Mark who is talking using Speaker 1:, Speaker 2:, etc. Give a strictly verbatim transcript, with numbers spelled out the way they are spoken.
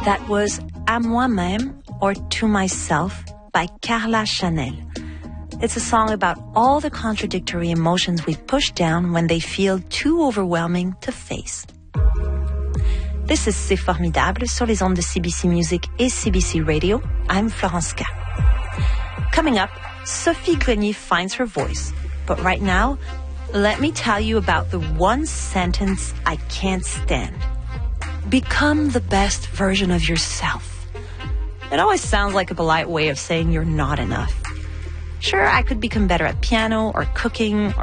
Speaker 1: That was À moi-même, or To Myself, by Carla Chanel. It's a song about all the contradictory emotions we push down when they feel too overwhelming to face. This is C'est Formidable sur les ondes de C B C Music et C B C Radio. I'm Florence K. Coming up, Sophie Grenier finds her voice. But right now, let me tell you about the one sentence I can't stand. Become the best version of yourself. It always sounds like a polite way of saying you're not enough. Sure, I could become better at piano or cooking or